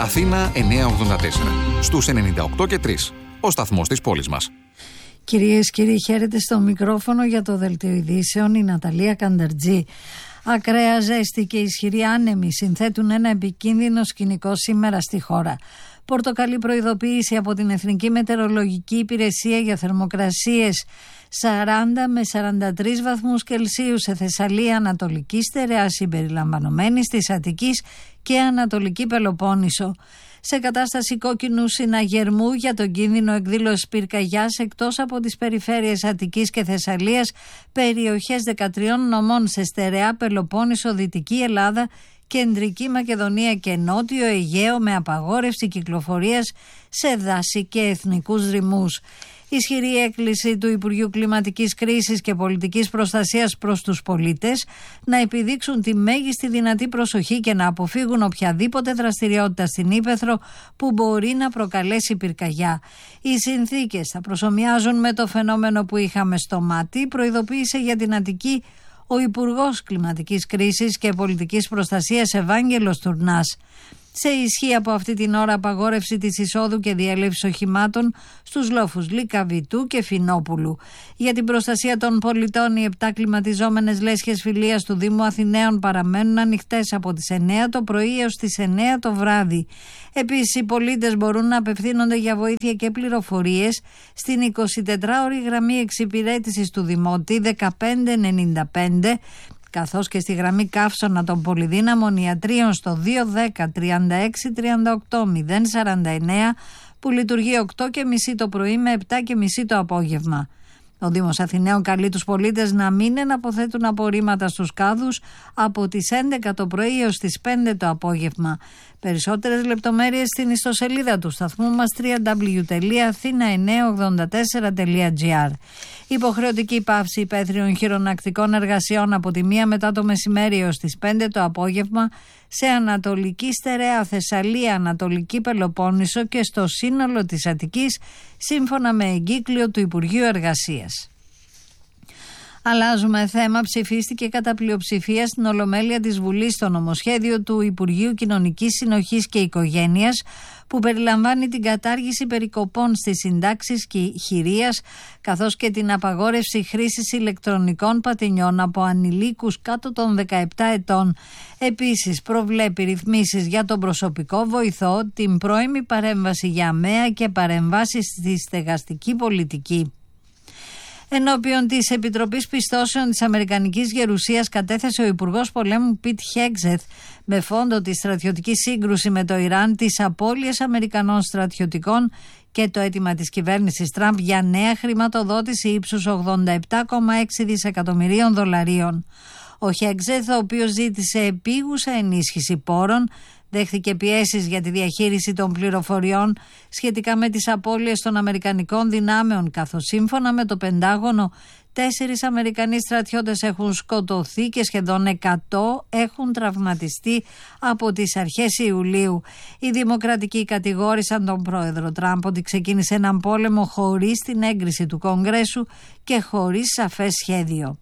Αθήνα 984. Στους 98 και 3. Ο σταθμός της πόλης μας. Κυρίες και κύριοι, χαίρετε στο μικρόφωνο για το Δελτίο Ειδήσεων η Ναταλία Κανταρτζή. Ακραία ζέστη και ισχυροί άνεμοι συνθέτουν ένα επικίνδυνο σκηνικό σήμερα στη χώρα. Πορτοκαλί προειδοποίηση από την Εθνική Μετεωρολογική Υπηρεσία για θερμοκρασίες 40 με 43 βαθμούς Κελσίου σε Θεσσαλία, Ανατολική Στερεά συμπεριλαμβανομένης της Αττικής και Ανατολική Πελοπόννησο. Σε κατάσταση κόκκινου συναγερμού για τον κίνδυνο εκδήλωσης πυρκαγιάς εκτός από τις περιφέρειες Αττικής και Θεσσαλίας, περιοχές 13 νομών σε Στερεά, Πελοπόννησο, Δυτική Ελλάδα, Κεντρική Μακεδονία και Νότιο Αιγαίο με απαγόρευση κυκλοφορίας σε δάση και εθνικούς δρυμούς. Ισχυρή έκκληση του Υπουργείου Κλιματικής Κρίσης και Πολιτικής Προστασίας προς τους πολίτες να επιδείξουν τη μέγιστη δυνατή προσοχή και να αποφύγουν οποιαδήποτε δραστηριότητα στην ύπαιθρο που μπορεί να προκαλέσει πυρκαγιά. Οι συνθήκες θα προσομοιάζουν με το φαινόμενο που είχαμε στο Μάτι, προειδοποίησε για την Αττική ο Υπουργός Κλιματικής Κρίσης και Πολιτικής Προστασίας Ευάγγελος Τουρνάς. Σε ισχύ από αυτή την ώρα απαγόρευση της εισόδου και διέλευσης οχημάτων στους λόφους Λίκα, Βητού και Φινόπουλου. Για την προστασία των πολιτών, οι 7 κλιματιζόμενες λέσχες φιλίας του Δήμου Αθηναίων παραμένουν ανοιχτές από τις 9 το πρωί έως τις 9 το βράδυ. Επίσης, οι πολίτες μπορούν να απευθύνονται για βοήθεια και πληροφορίες στην 24ωρη γραμμή εξυπηρέτησης του Δημότη 1595, καθώς και στη γραμμή καύσωνα των πολυδύναμων ιατρίων στο 210 36 38 049 που λειτουργεί 8.30 το πρωί με 7.30 το απόγευμα. Ο Δήμος Αθηναίων καλεί τους πολίτες να μην εναποθέτουν απορρίμματα στους κάδους από τις 11 το πρωί έως τις 5 το απόγευμα. Περισσότερες λεπτομέρειες στην ιστοσελίδα του σταθμού μας www.athena984.gr. Υποχρεωτική πάυση υπαίθριων χειρονακτικών εργασιών από τη 1 μετά το μεσημέρι έως τις 5 το απόγευμα σε Ανατολική Στερεά, Θεσσαλία, Ανατολική Πελοπόννησο και στο σύνολο της Αττικής, σύμφωνα με εγκύκλιο του Υπουργείου Εργασίας. Αλλάζουμε θέμα. Ψηφίστηκε κατά πλειοψηφία στην Ολομέλεια της Βουλής το νομοσχέδιο του Υπουργείου Κοινωνικής Συνοχής και Οικογένειας που περιλαμβάνει την κατάργηση περικοπών στις συντάξεις και χειρίας καθώς και την απαγόρευση χρήσης ηλεκτρονικών πατηνιών από ανηλίκους κάτω των 17 ετών. Επίσης προβλέπει ρυθμίσεις για τον προσωπικό βοηθό, την πρώιμη παρέμβαση για αμαία και παρεμβάσεις στη στεγαστική πολιτική. Ενώπιον της Επιτροπής Πιστώσεων της Αμερικανικής Γερουσίας κατέθεσε ο Υπουργός Πολέμου Πιτ Χέγκζεθ με φόντο τη στρατιωτική σύγκρουση με το Ιράν, τις απώλειες Αμερικανών στρατιωτικών και το αίτημα της κυβέρνησης Τραμπ για νέα χρηματοδότηση ύψους 87,6 δισεκατομμυρίων δολαρίων. Ο Χέγκζεθ, ο οποίος ζήτησε επίγουσα ενίσχυση πόρων, δέχθηκε πιέσεις για τη διαχείριση των πληροφοριών σχετικά με τις απώλειες των Αμερικανικών δυνάμεων, καθώς σύμφωνα με το Πεντάγωνο 4 Αμερικανοί στρατιώτες έχουν σκοτωθεί και σχεδόν 100 έχουν τραυματιστεί από τις αρχές Ιουλίου. Οι δημοκρατικοί κατηγόρησαν τον πρόεδρο Τραμπ ότι ξεκίνησε έναν πόλεμο χωρίς την έγκριση του Κογκρέσου και χωρίς σαφές σχέδιο.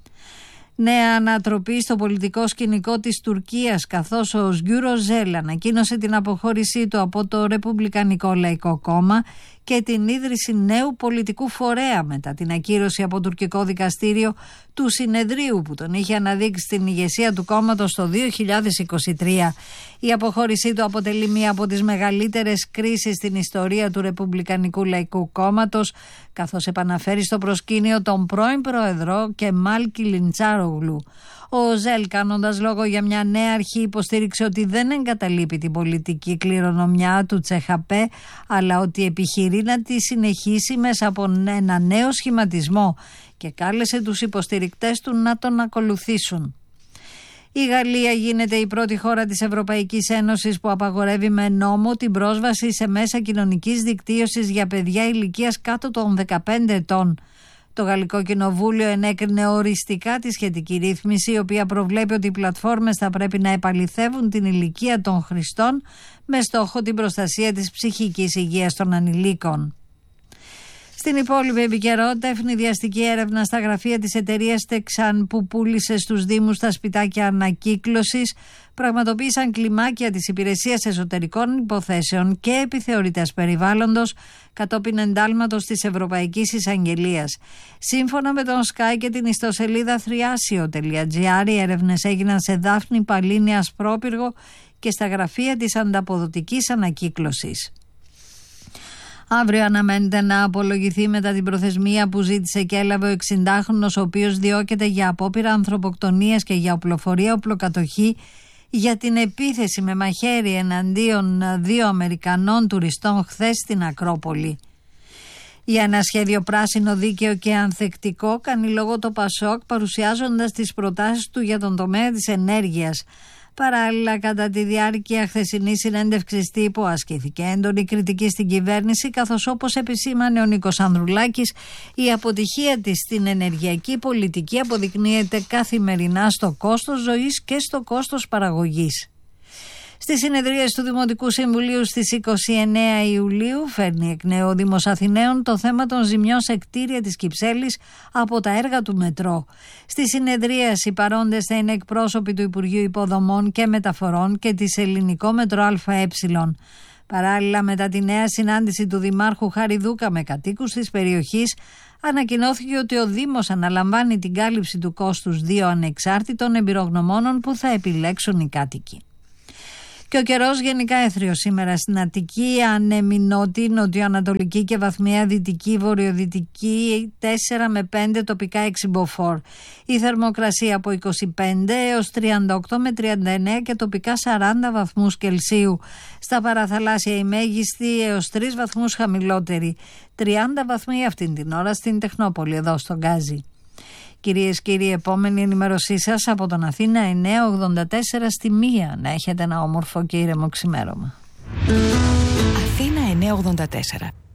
Νέα ανατροπή στο πολιτικό σκηνικό της Τουρκίας, καθώς ο Özgür Özel ανακοίνωσε την αποχώρησή του από το Ρεπουμπλικανικό Λαϊκό Κόμμα και την ίδρυση νέου πολιτικού φορέα μετά την ακύρωση από τουρκικό δικαστήριο του συνεδρίου που τον είχε αναδείξει στην ηγεσία του κόμματος το 2023. Η αποχώρησή του αποτελεί μία από τις μεγαλύτερες κρίσεις στην ιστορία του Ρεπουμπλικανικού Λαϊκού Κόμματος, καθώς επαναφέρει στο προσκήνιο τον πρώην πρόεδρο Κεμάλ Κιλιντσάρογλου. Ο Ζέλ, κάνοντας λόγο για μια νέα αρχή, υποστήριξε ότι δεν εγκαταλείπει την πολιτική κληρονομιά του Τσεχαπέ, αλλά ότι επιχειρεί να τη συνεχίσει μέσα από ένα νέο σχηματισμό και κάλεσε τους υποστηρικτές του να τον ακολουθήσουν. Η Γαλλία γίνεται η πρώτη χώρα της Ευρωπαϊκής Ένωσης που απαγορεύει με νόμο την πρόσβαση σε μέσα κοινωνικής δικτύωσης για παιδιά ηλικίας κάτω των 15 ετών. Το Γαλλικό Κοινοβούλιο ενέκρινε οριστικά τη σχετική ρύθμιση, η οποία προβλέπει ότι οι πλατφόρμες θα πρέπει να επαληθεύουν την ηλικία των χρηστών με στόχο την προστασία της ψυχικής υγείας των ανηλίκων. Στην υπόλοιπη επικαιρότητα, ευνηδιαστική έρευνα στα γραφεία της εταιρείας Texan που πούλησε στους Δήμους τα σπιτάκια ανακύκλωσης πραγματοποίησαν κλιμάκια της Υπηρεσίας Εσωτερικών Υποθέσεων και επιθεωρητές περιβάλλοντος κατόπιν εντάλματος της Ευρωπαϊκής Εισαγγελίας. Σύμφωνα με τον Sky και την ιστοσελίδα thriasio.gr, οι έρευνες έγιναν σε Δάφνη, Παλίνη, Ασπρόπυργο και στα γραφεία της ανταποδοτικής ανακύκλωσης. Αύριο αναμένεται να απολογηθεί μετά την προθεσμία που ζήτησε και έλαβε ο 60χρονος, ο οποίος διώκεται για απόπειρα ανθρωποκτονίας και για οπλοφορία οπλοκατοχή για την επίθεση με μαχαίρι εναντίον 2 Αμερικανών τουριστών χθες στην Ακρόπολη. Για ένα σχέδιο πράσινο, δίκαιο και ανθεκτικό κάνει λόγο το ΠΑΣΟΚ, παρουσιάζοντας τις προτάσεις του για τον τομέα της ενέργειας. Παράλληλα, κατά τη διάρκεια χθεσινής συνέντευξης τύπου ασκήθηκε έντονη κριτική στην κυβέρνηση, καθώς, όπως επισήμανε ο Νίκος Ανδρουλάκης, η αποτυχία της στην ενεργειακή πολιτική αποδεικνύεται καθημερινά στο κόστος ζωής και στο κόστος παραγωγής. Στη συνεδρίαση του Δημοτικού Συμβουλίου στις 29 Ιουλίου φέρνει εκ νέου ο Δήμος Αθηναίων το θέμα των ζημιών σε κτίρια της Κυψέλης από τα έργα του μετρό. Στη συνεδρίαση παρόντες θα είναι εκπρόσωποι του Υπουργείου Υποδομών και Μεταφορών και της Ελληνικό Μετρό ΑΕ. Παράλληλα, μετά τη νέα συνάντηση του Δημάρχου Χαριδούκα με κατοίκους της περιοχής, ανακοινώθηκε ότι ο Δήμος αναλαμβάνει την κάλυψη του κόστους 2 ανεξάρτητων εμπειρογνωμόνων που θα επιλέξουν οι κάτοικοι. Και ο καιρός γενικά έθριος σήμερα στην Αττική, άνεμη νότη, νοτιοανατολική και βαθμία δυτική, βορειοδυτική 4 με 5, τοπικά 6 μποφόρ. Η θερμοκρασία από 25 έως 38 με 39 και τοπικά 40 βαθμούς Κελσίου. Στα παραθαλάσσια η μέγιστη έως 3 βαθμούς χαμηλότερη. 30 βαθμοί αυτήν την ώρα στην Τεχνόπολη, εδώ στον Γκάζι. Κυρίες και κύριοι, επόμενη ενημέρωσή σας από τον Αθήνα 984 στη 1. Να έχετε ένα όμορφο και ήρεμο ξημέρωμα. Αθήνα 984.